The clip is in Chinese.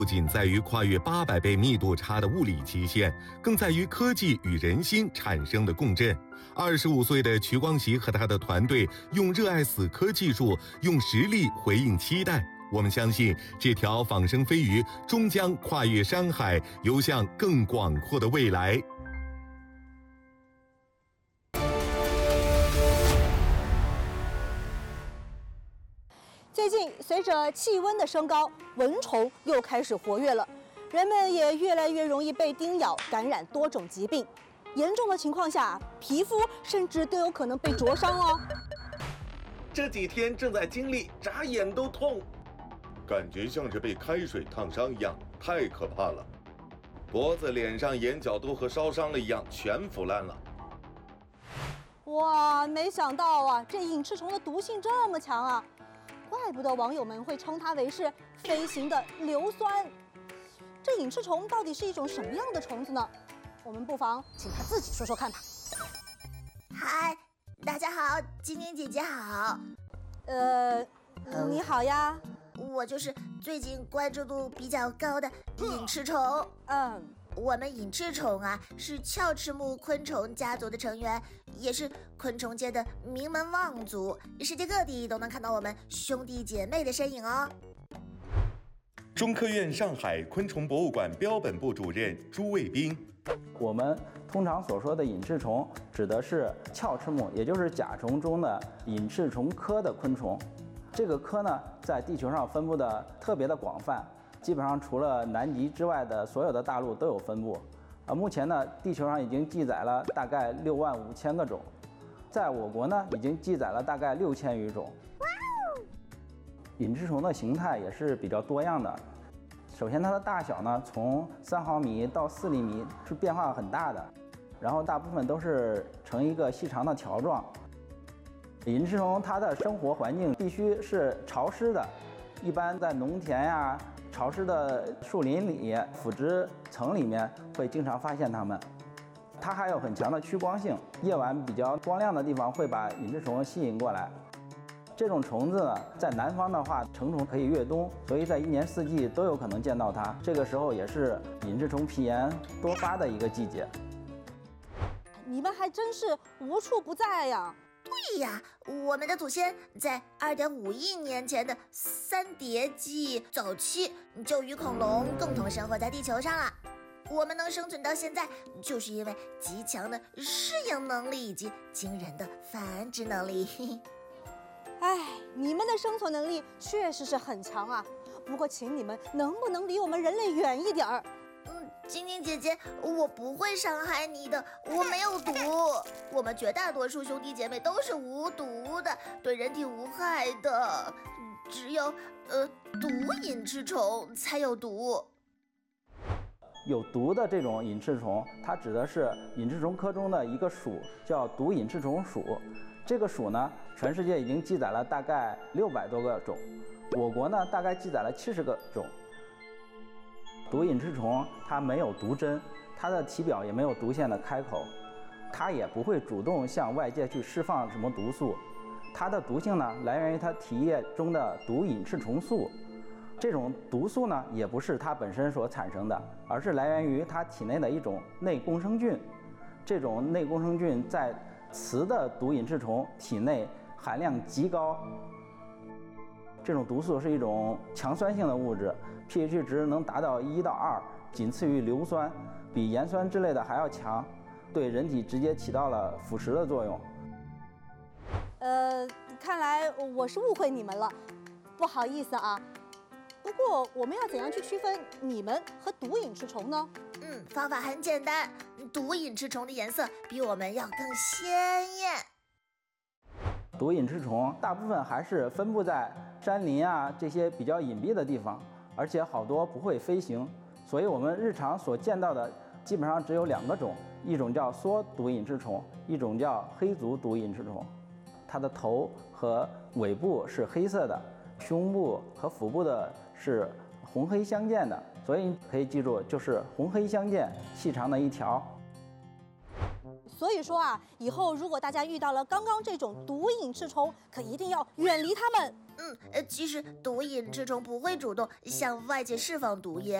不仅在于跨越800倍密度差的物理极限，更在于科技与人心产生的共振。25岁的瞿光喜和他的团队用热爱死磕技术，用实力回应期待。我们相信，这条仿生飞鱼终将跨越山海，游向更广阔的未来。 最近，随着气温的升高，蚊虫又开始活跃了，人们也越来越容易被叮咬，感染多种疾病。严重的情况下，皮肤甚至都有可能被灼伤哦。 这几天正在经历，眨眼都痛，感觉像是被开水烫伤一样，太可怕了。脖子、脸上、眼角都和烧伤了一样，全腐烂了。 哇，没想到啊，这隐翅虫的毒性这么强啊！怪不得网友们会称它为是飞行的硫酸。这隐翅虫到底是一种什么样的虫子呢？我们不妨请它自己说说看吧。 嗨，大家好，晶晶姐姐好。 你好呀。 我就是最近关注度比较高的隐翅虫。我们隐翅虫啊，是鞘翅目昆虫家族的成员，也是昆虫界的名门望族，世界各地都能看到我们兄弟姐妹的身影哦。 中科院上海昆虫博物馆标本部主任朱卫兵， 我们通常所说的隐翅虫，指的是鞘翅目，也就是甲虫中的隐翅虫科的昆虫。这个科呢，在地球上分布的特别的广泛。基本上除了南极之外的所有的大陆都有分布，目前呢，地球上已经记载了大概65000个种，在我国呢，已经记载了大概6000余种。隐翅虫的形态也是比较多样的，首先它的大小呢，从3毫米到4厘米是变化很大的，然后大部分都是呈一个细长的条状。隐翅虫它的生活环境必须是潮湿的，一般在农田呀、潮湿的树林里、腐殖层里面会经常发现它们。它还有很强的趋光性，夜晚比较光亮的地方会把隐翅虫吸引过来。这种虫子呢，在南方的话，成虫可以越冬，所以在1年4季都有可能见到它。这个时候也是隐翅虫皮炎多发的一个季节。 你们还真是无处不在呀！ 对呀，我们的祖先在2.5亿年前的三叠纪早期就与恐龙共同生活在地球上了。我们能生存到现在，就是因为极强的适应能力以及惊人的繁殖能力。 哎，你们的生存能力确实是很强啊，不过请你们能不能离我们人类远一点儿？ 晶晶姐姐，我不会伤害你的，我没有毒。我们绝大多数兄弟姐妹都是无毒的，对人体无害的，只有毒隐翅虫才有毒。 有毒的这种隐翅虫，它指的是隐翅虫科中的一个属，叫毒隐翅虫属。这个属呢，全世界已经记载了大概600多个种，我国呢大概记载了70个种。毒隐翅虫它没有毒针，它的体表也没有毒腺的开口，它也不会主动向外界去释放什么毒素。它的毒性呢，来源于它体液中的毒隐翅虫素。这种毒素呢，也不是它本身所产生的，而是来源于它体内的一种内共生菌。这种内共生菌在雌的毒隐翅虫体内含量极高。这种毒素是一种强酸性的物质，pH 值能达到1到2，仅次于硫酸，比盐酸之类的还要强，对人体直接起到了腐蚀的作用。 看来我是误会你们了，不好意思啊。不过我们要怎样去区分你们和毒隐翅虫呢？ 方法很简单，毒隐翅虫的颜色比我们要更鲜艳。 毒隐翅虫大部分还是分布在山林啊这些比较隐蔽的地方，而且好多不会飞行，所以我们日常所见到的基本上只有2个种，一种叫梭毒隐翅虫，一种叫黑足毒隐翅虫。它的头和尾部是黑色的，胸部和腹部的是红黑相间的，所以可以记住，就是红黑相间，细长的一条。 所以说啊，以后如果大家遇到了刚刚这种毒隐翅虫，可一定要远离它们。 其实毒隐翅虫不会主动向外界释放毒液，